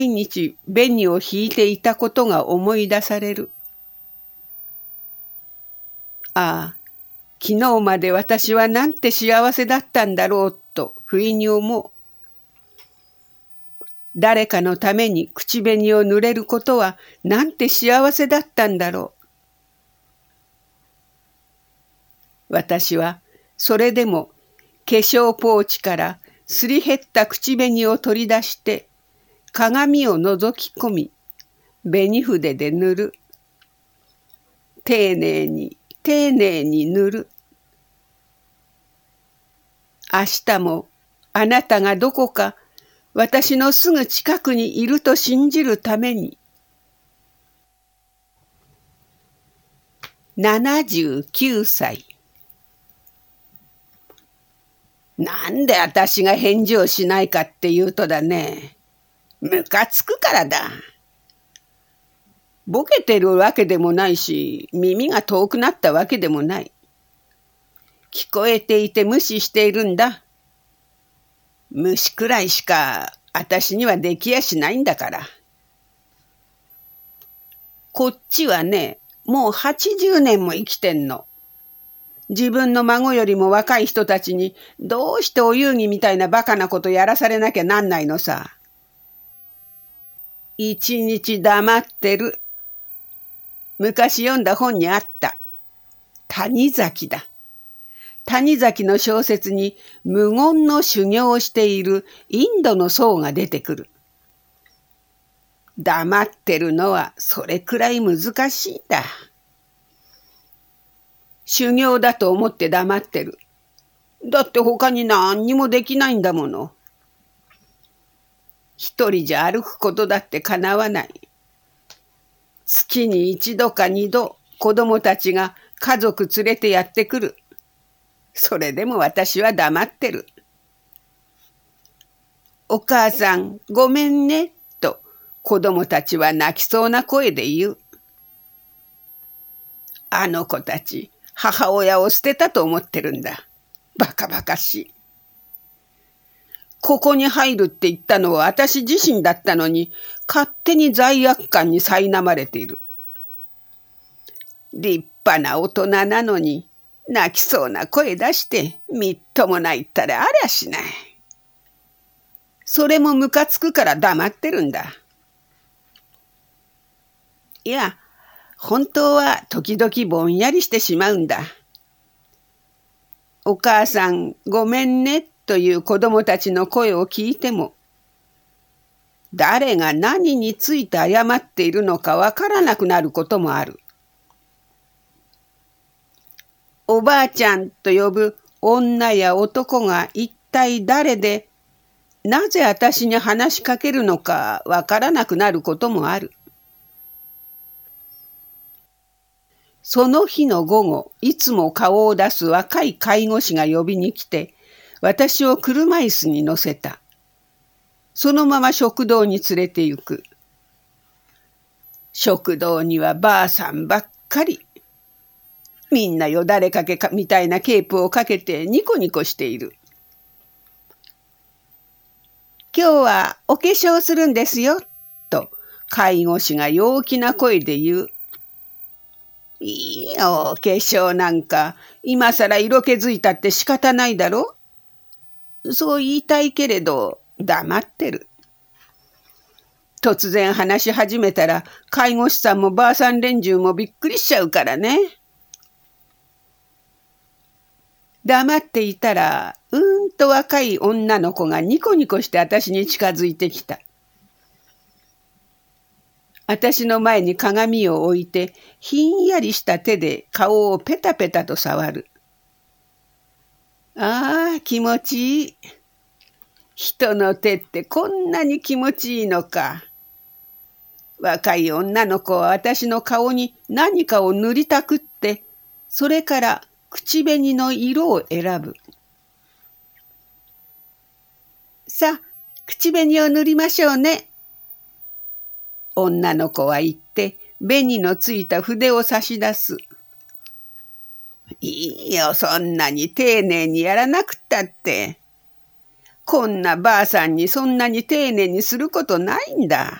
日紅を引いていたことが思い出される。ああ、昨日まで私はなんて幸せだったんだろうと不意に思う。誰かのために口紅を塗れることはなんて幸せだったんだろう。私はそれでも化粧ポーチからすり減った口紅を取り出して鏡を覗き込み紅筆で塗る。丁寧に丁寧に塗る。明日もあなたがどこか私のすぐ近くにいると信じるために。79歳。なんで私が返事をしないかって言うとだね、ムカつくからだ。ボケてるわけでもないし、耳が遠くなったわけでもない。聞こえていて無視しているんだ。無視くらいしか私にはできやしないんだから。こっちはね、もう80年も生きてんの。自分の孫よりも若い人たちにどうしてお遊戯みたいなバカなことやらされなきゃなんないのさ。一日黙ってる。昔読んだ本にあった。谷崎だ。谷崎の小説に無言の修行をしているインドの僧が出てくる。黙ってるのはそれくらい難しいんだ。修行だと思って黙ってる。だって他に何にもできないんだもの。一人じゃ歩くことだってかなわない。月に一度か二度子供たちが家族連れてやってくる。それでも私は黙ってる。お母さんごめんねと子供たちは泣きそうな声で言う。あの子たち母親を捨てたと思ってるんだ。バカバカしい。ここに入るって言ったのは私自身だったのに勝手に罪悪感に苛まれている。立派な大人なのに泣きそうな声出してみっともないったらありゃしない。それもムカつくから黙ってるんだ。いや、本当は時々ぼんやりしてしまうんだ。お母さんごめんねという子供たちの声を聞いても、誰が何について謝っているのかわからなくなることもある。おばあちゃんと呼ぶ女や男が一体誰で、なぜ私に話しかけるのかわからなくなることもある。その日の午後、いつも顔を出す若い介護士が呼びに来て、私を車椅子に乗せた。そのまま食堂に連れて行く。食堂にはばあさんばっかり。みんなよだれかけみたいなケープをかけてニコニコしている。今日はお化粧するんですよ、と介護士が陽気な声で言う。いいよ、化粧なんか、今さら色気づいたって仕方ないだろ。そう言いたいけれど、黙ってる。突然話し始めたら、介護士さんもばあさん連中もびっくりしちゃうからね。黙っていたら、と若い女の子がニコニコして私に近づいてきた。私の前に鏡を置いて、ひんやりした手で顔をペタペタと触る。ああ、気持ちいい。人の手ってこんなに気持ちいいのか。若い女の子は私の顔に何かを塗りたくって、それから口紅の色を選ぶ。さあ、口紅を塗りましょうね。女の子は言って、紅のついた筆を差し出す。いいよ、そんなに丁寧にやらなくったって。 こんなばあさんにそんなに丁寧にすることないんだ。